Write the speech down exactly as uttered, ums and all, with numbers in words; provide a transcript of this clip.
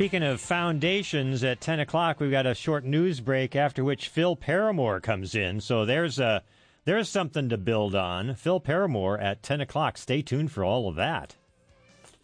Speaking of foundations, at ten o'clock, we've got a short news break, after which Phil Paramore comes in. So there's a, there's something to build on. Phil Paramore at ten o'clock. Stay tuned for all of that.